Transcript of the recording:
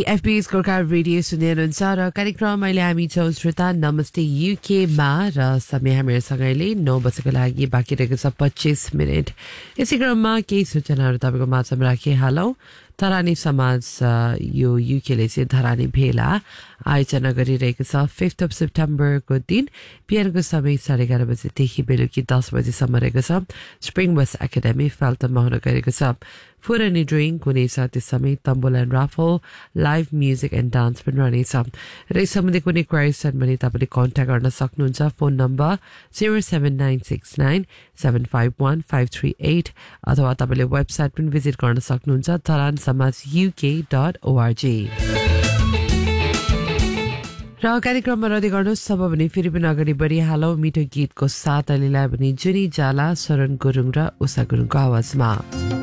FBS Gorkha radio सुन्दै हुनुहुन्छ र कार्यक्रम अहिले हामी छौँ श्रोता नमस्ते युकेमा र समय हामीहरूसँग अहिले 9 बजेको लागि बाँकी रहेको छ 25 मिनट। यसै क्रममा केही सूचनाहरू तपाईँको माझमा राखिहालौँ। धरानी समाज यो युकेले चाहिँ धरानी भेला आयोजना गरिरहेको छ 5 सेप्टेम्बरको दिन बिहानको समय 11:30 बजेदेखि बेलुकी 10 बजेसम्म रहेको छ। स्प्रिङ वेस्ट एकाडेमी फेल्टनमा हुन गएको छ। फुड एन्ड ड्रिङ्क हुनेछ त्यस समय तम्बुल and Rafale live music and dance पनि रहनेछ र यस सम्बन्धी कुनै क्वेरी छन् भने तपाईँले कन्ट्याक्ट गर्न सक्नुहुन्छ। फोन नम्बर 07969751538 अथवा तपाईँले वेबसाइट पनि भिजिट गर्न सक्नुहुन्छ dharansamajuk.org। र कार्यक्रममा रहँदै गर्नुहोस् सब भने फेरि पनि अगाडि बढिहालौँ मिठो गीतको साथ अहिलेलाई भने जुनी जाला शरण गुरुङ र उषा गुरुङको आवाजमा।